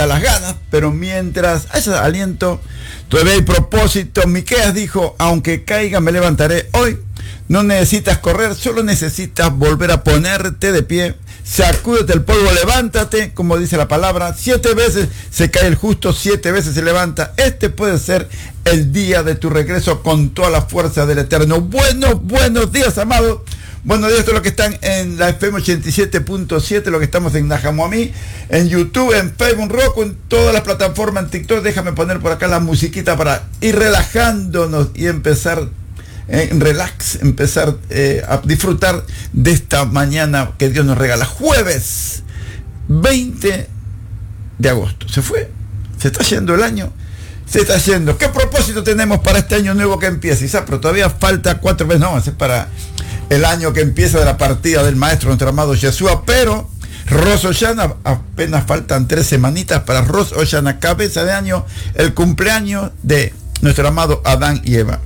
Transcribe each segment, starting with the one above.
las ganas, pero mientras haya aliento, todavía hay propósito. Miqueas dijo, aunque caiga me levantaré hoy. No necesitas correr, solo necesitas volver a ponerte de pie. Sacúdete el polvo, levántate, como dice la palabra. 7 veces se cae el justo, 7 veces se levanta. Este puede ser el día de tu regreso con toda la fuerza del Eterno. Buenos días, amados. Buenos días a todos los que están en la FM 87.7, los que estamos en Najamuamí, en YouTube, en Facebook, Roku, en todas las plataformas, en TikTok. Déjame poner por acá la musiquita para ir relajándonos y empezar en relax, empezar a disfrutar de esta mañana que Dios nos regala. Jueves 20 de agosto. Se fue, se está yendo el año, se está yendo. ¿Qué propósito tenemos para este año nuevo que empieza? Quizás, pero todavía falta 4 meses, no, es para el año que empieza de la partida del Maestro, nuestro amado Yeshua, pero Rosh Hashanah, apenas faltan 3 semanitas para Rosh Hashanah, cabeza de año, el cumpleaños de nuestro amado Adán y Eva.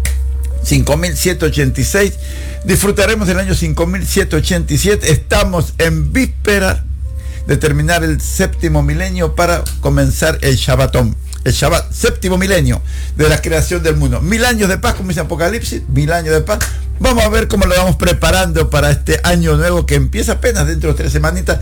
5786, disfrutaremos el año 5787, estamos en víspera de terminar el 7º milenio para comenzar el Shabbatón, el Shabbat, 7º milenio de la creación del mundo. 1000 años de paz, como dice Apocalipsis, 1000 años de paz. Vamos a ver cómo lo vamos preparando para este año nuevo que empieza apenas dentro de 3 semanitas,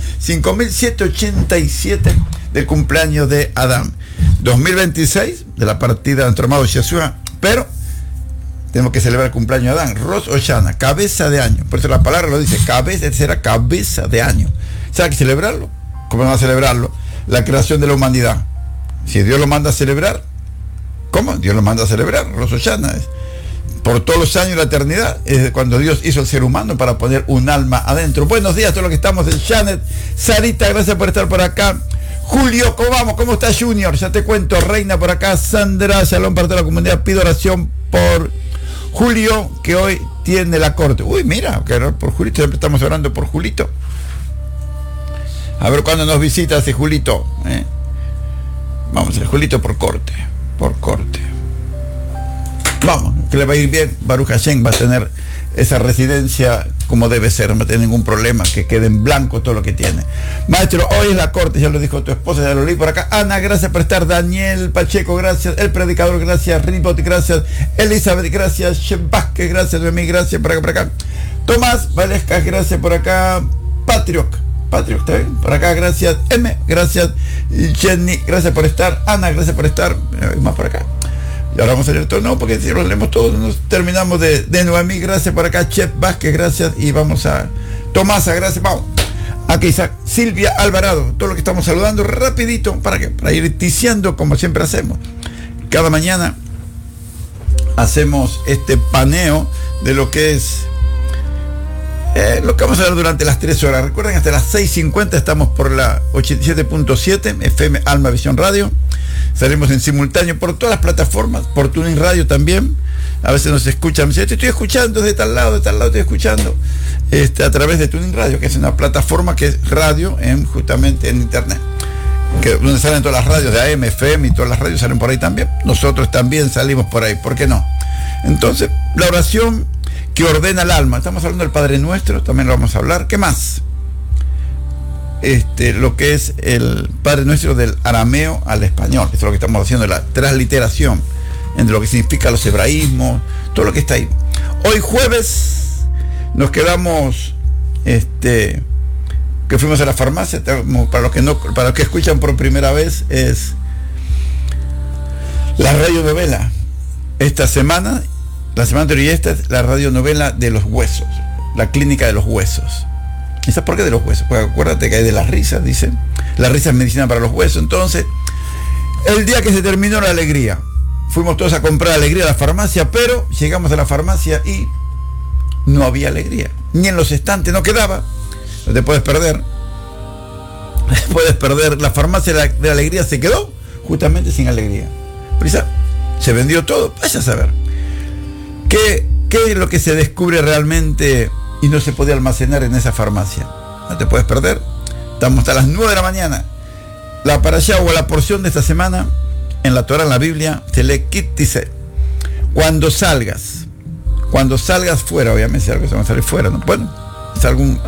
5787 del cumpleaños de Adán, 2026 de la partida de nuestro amado Yeshua, pero tenemos que celebrar el cumpleaños de Adán, Rosh Hashanah, cabeza de año. Por eso la palabra lo dice, será cabeza de año. ¿Se hay que celebrarlo? ¿Cómo van a celebrarlo? La creación de la humanidad. Si Dios lo manda a celebrar, ¿cómo? Dios lo manda a celebrar, Rosh Hashanah. Por todos los años de la eternidad, es cuando Dios hizo el ser humano para poner un alma adentro. Buenos días a todos los que estamos en Janet. Sarita, gracias por estar por acá. Julio, ¿cómo vamos? ¿Cómo está Junior? Ya te cuento. Reina por acá. Sandra, shalom para toda la comunidad. Pido oración por Julio, que hoy tiene la corte. Uy, mira, que por Julito, siempre estamos orando por Julito. A ver cuándo nos visita ese Julito. Vamos, el Julito por corte. Vamos, que le va a ir bien. Baruch Hashem va a tener esa residencia como debe ser, no va a tener ningún problema, que quede en blanco todo lo que tiene. Maestro, hoy es la corte, ya lo dijo tu esposa, ya lo leí por acá. Ana, gracias por estar. Daniel Pacheco, gracias. El predicador, gracias. Ribot, gracias. Elizabeth, gracias. Shem Vázquez, gracias. Noemí, gracias por acá. Tomás Valescas, gracias por acá. Patrick, ¿está bien? Por acá, gracias. M, gracias. Jenny, gracias por estar. Ana, gracias por estar. Más por acá. Y ahora vamos a leer todo, no, porque si lo leemos todos, nos terminamos de Noemí, gracias por acá. Chef Vázquez, gracias. Y vamos a Tomasa, gracias. Vamos. Aquí está Silvia Alvarado, todo lo que estamos saludando rapidito, ¿para qué? Para ir ticiando como siempre hacemos. Cada mañana hacemos este paneo de lo que es lo que vamos a ver durante las 3 horas. Recuerden, hasta las 6:50 estamos por la 87.7 FM Alma Visión Radio. Salimos en simultáneo por todas las plataformas, por Tuning Radio también. A veces nos escuchan, me dicen, te estoy escuchando desde tal lado estoy escuchando. A través de Tuning Radio, que es una plataforma que es radio justamente en internet. Donde salen todas las radios de AM, FM y todas las radios salen por ahí también. Nosotros también salimos por ahí, ¿por qué no? Entonces, la oración que ordena el alma. Estamos hablando del Padre Nuestro, también lo vamos a hablar. ¿Qué más? Lo que es el Padre Nuestro del arameo al español. Esto es lo que estamos haciendo, la transliteración entre lo que significa los hebraísmos, todo lo que está ahí. Hoy jueves nos quedamos que fuimos a la farmacia. Para los que escuchan por primera vez, es la radionovela. Esta semana, la semana anterior y esta es la radionovela de los huesos, la clínica de los huesos. ¿Y sabes por qué de los huesos? Porque acuérdate que hay de las risas, dicen. La risa es medicina para los huesos. Entonces, el día que se terminó la alegría, fuimos todos a comprar alegría a la farmacia, pero llegamos a la farmacia y no había alegría. Ni en los estantes, no quedaba. No te puedes perder. La farmacia de la alegría se quedó justamente sin alegría. Prisa, se vendió todo. Vaya a saber. ¿Qué es lo que se descubre realmente y no se puede almacenar en esa farmacia? No te puedes perder. Estamos hasta las 9 de la mañana. La parashá o la porción de esta semana en la Torah, en la Biblia, se lee Kit, dice: cuando salgas fuera, obviamente si algo se va a salir fuera, ¿no? Bueno, es algún